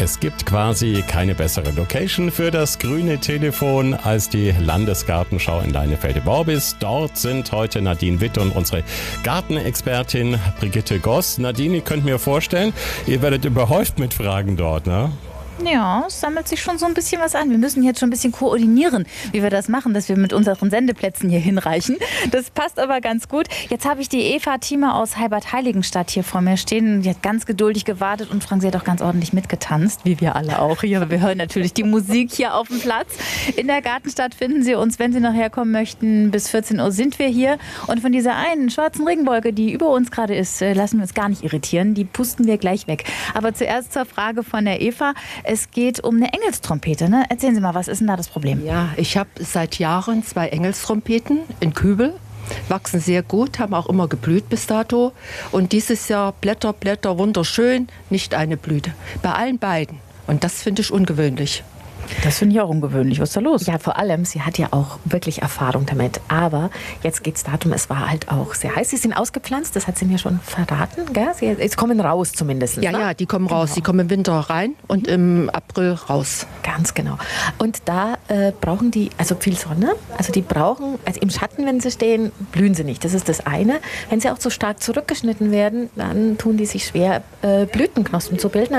Es gibt quasi keine bessere Location für das grüne Telefon als die Landesgartenschau in Leinefelde-Worbis. Dort sind heute Nadine Witt und unsere Gartenexpertin Brigitte Goss. Nadine, ihr könnt mir vorstellen, ihr werdet überhäuft mit Fragen dort, ne? Ja, es sammelt sich schon so ein bisschen was an. Wir müssen jetzt schon ein bisschen koordinieren, wie wir das machen, dass wir mit unseren Sendeplätzen hier hinreichen. Das passt aber ganz gut. Jetzt habe ich die Eva Thiemer aus Heibad-Heiligenstadt hier vor mir stehen. Die hat ganz geduldig gewartet und Frank, sie hat auch ganz ordentlich mitgetanzt, wie wir alle auch hier. Wir hören natürlich die Musik hier auf dem Platz. In der Gartenstadt finden Sie uns, wenn Sie nachher kommen möchten. Bis 14 Uhr sind wir hier. Und von dieser einen schwarzen Regenwolke, die über uns gerade ist, lassen wir uns gar nicht irritieren. Die pusten wir gleich weg. Aber zuerst zur Frage von der Eva. Es geht um eine Engelstrompete, ne? Erzählen Sie mal, was ist denn da das Problem? Ja, ich habe seit Jahren 2 Engelstrompeten in Kübel. Wachsen sehr gut, haben auch immer geblüht bis dato. Und dieses Jahr Blätter, wunderschön, nicht eine Blüte. Bei allen beiden. Und das finde ich ungewöhnlich. Das finde ich auch ungewöhnlich. Was ist da los? Ja, vor allem, sie hat ja auch wirklich Erfahrung damit. Aber jetzt geht es darum, es war halt auch sehr heiß. Sie sind ausgepflanzt, das hat sie mir schon verraten, gell? Sie kommen raus zumindest. Ja, ne? ja, die kommen raus. Genau. Die kommen im Winter rein und im April raus. Ganz genau. Und da brauchen die also viel Sonne. Also die brauchen, also im Schatten, wenn sie stehen, blühen sie nicht. Das ist das eine. Wenn sie auch zu stark zurückgeschnitten werden, dann tun die sich schwer, Blütenknospen zu bilden.